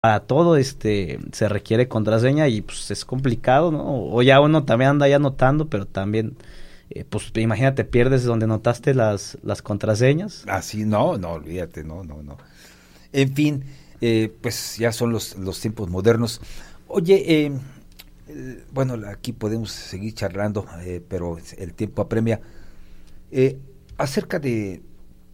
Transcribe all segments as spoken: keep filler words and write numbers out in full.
para todo este se requiere contraseña y pues es complicado, ¿no? O ya uno también anda ahí anotando, pero también, eh, pues imagínate, pierdes donde anotaste las, las contraseñas. Así, no, no, olvídate, no, no, no. En fin, eh, pues ya son los, los tiempos modernos. Oye, eh, eh, bueno, aquí podemos seguir charlando, eh, pero el tiempo apremia. Eh, acerca de,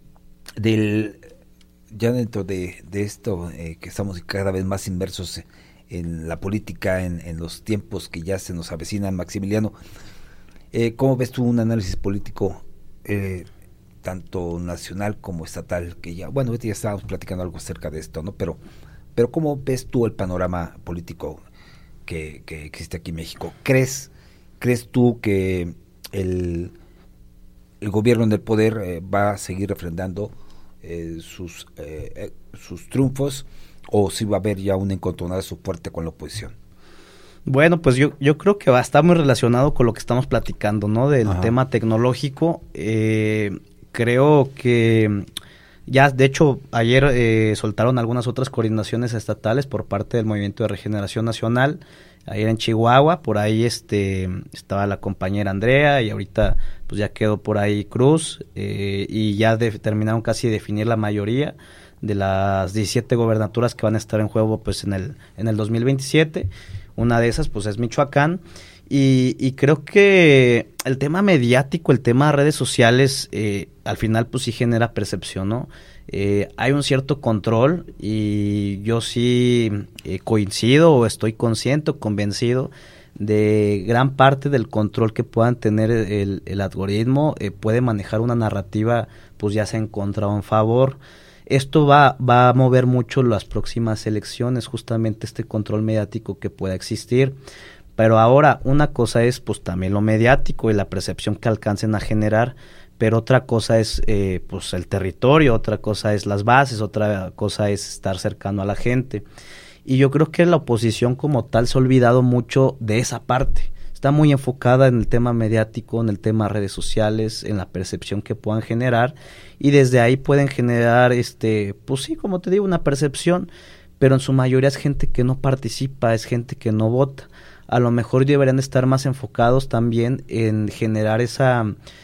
del, ya dentro de, de esto, eh, que estamos cada vez más inmersos en la política, en, en los tiempos que ya se nos avecinan, Maximiliano, eh, ¿cómo ves tú un análisis político, eh, tanto nacional como estatal? Que ya, bueno, ya estábamos platicando algo acerca de esto, ¿no? Pero, pero ¿cómo ves tú el panorama político que, que existe aquí en México? ¿Crees, crees tú que el, el gobierno en el poder eh, va a seguir refrendando eh, sus, eh, sus triunfos, o si va a haber ya un encontronazo fuerte con la oposición? Bueno, pues yo, yo creo que va a estar muy relacionado con lo que estamos platicando, ¿no? Del Ajá. tema tecnológico. Eh, creo que ya, de hecho, ayer eh, soltaron algunas otras coordinaciones estatales por parte del Movimiento de Regeneración Nacional, ayer en Chihuahua. Por ahí este estaba la compañera Andrea y ahorita pues ya quedó por ahí Cruz, eh, y ya de, terminaron casi de definir la mayoría de las diecisiete gobernaturas que van a estar en juego pues en el, en el dos mil veintisiete. Una de esas pues es Michoacán. Y, y creo que el tema mediático, el tema de redes sociales, eh, al final pues sí genera percepción, ¿no? Eh, hay un cierto control y yo sí eh, coincido o estoy consciente o convencido de gran parte del control que puedan tener el, el algoritmo. Eh, puede manejar una narrativa pues ya sea en contra o en favor. Esto va, va a mover mucho las próximas elecciones, justamente este control mediático que pueda existir. Pero ahora, una cosa es pues también lo mediático y la percepción que alcancen a generar, pero otra cosa es eh, pues el territorio, otra cosa es las bases, otra cosa es estar cercano a la gente. Y yo creo que la oposición como tal se ha olvidado mucho de esa parte. Está muy enfocada en el tema mediático, en el tema redes sociales, en la percepción que puedan generar, y desde ahí pueden generar, este, pues sí, como te digo, una percepción, pero en su mayoría es gente que no participa, es gente que no vota. A lo mejor deberían estar más enfocados también en generar esa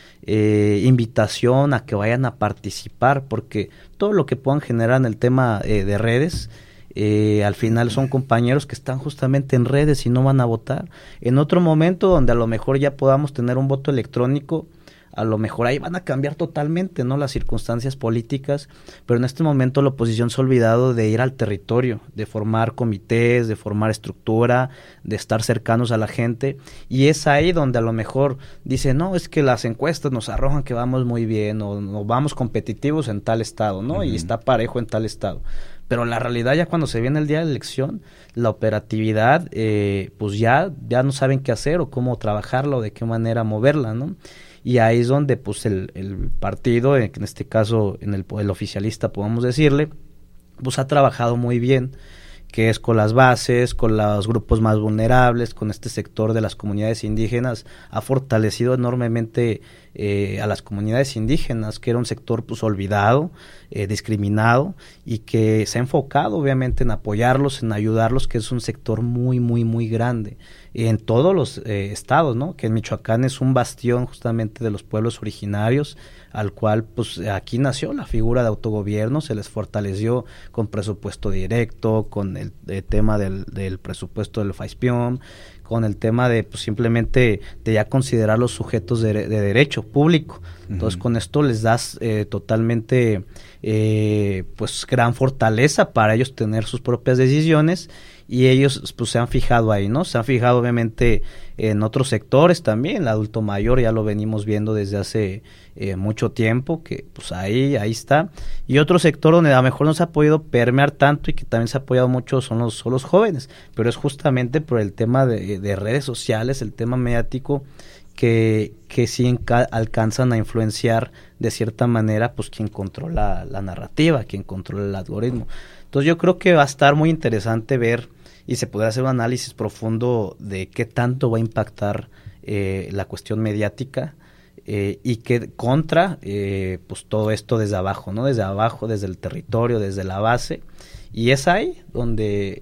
eh, invitación a que vayan a participar, porque todo lo que puedan generar en el tema eh, de redes, Eh, al final son compañeros que están justamente en redes y no van a votar. En otro momento donde a lo mejor ya podamos tener un voto electrónico, a lo mejor ahí van a cambiar totalmente, ¿no?, las circunstancias políticas, pero en este momento la oposición se ha olvidado de ir al territorio, de formar comités, de formar estructura, de estar cercanos a la gente, y es ahí donde a lo mejor dice, no, es que las encuestas nos arrojan que vamos muy bien, o, o vamos competitivos en tal estado, ¿no? Uh-huh. Y está parejo en tal estado. Pero la realidad ya cuando se viene el día de la elección, la operatividad, eh, pues ya, ya no saben qué hacer o cómo trabajarla o de qué manera moverla, ¿no? Y ahí es donde pues el, el partido, en este caso en el, el oficialista podemos decirle, pues ha trabajado muy bien, que es con las bases, con los grupos más vulnerables, con este sector de las comunidades indígenas, ha fortalecido enormemente eh, a las comunidades indígenas, que era un sector pues olvidado, eh, discriminado, y que se ha enfocado obviamente en apoyarlos, en ayudarlos, que es un sector muy, muy, muy grande en todos los eh, estados, ¿no? Que en Michoacán es un bastión justamente de los pueblos originarios, al cual pues aquí nació la figura de autogobierno, se les fortaleció con presupuesto directo, con el, el tema del, del presupuesto del FAISPIOM, con el tema de pues simplemente de ya considerar los sujetos de, de derecho público. Entonces, uh-huh, con esto les das eh, totalmente eh, pues gran fortaleza para ellos tener sus propias decisiones, y ellos pues se han fijado ahí, ¿no? Se han fijado obviamente en otros sectores también, el adulto mayor ya lo venimos viendo desde hace eh, mucho tiempo, que pues ahí, ahí está. Y otro sector donde a lo mejor no se ha podido permear tanto y que también se ha apoyado mucho son los, son los jóvenes, pero es justamente por el tema de, de redes sociales, el tema mediático, que, que sí enca- alcanzan a influenciar de cierta manera pues quien controla la narrativa, quien controla el algoritmo. Entonces yo creo que va a estar muy interesante ver, y se podrá hacer un análisis profundo de qué tanto va a impactar eh, la cuestión mediática eh, y qué contra eh, pues todo esto desde abajo, ¿no? Desde abajo, desde el territorio, desde la base, Y es ahí donde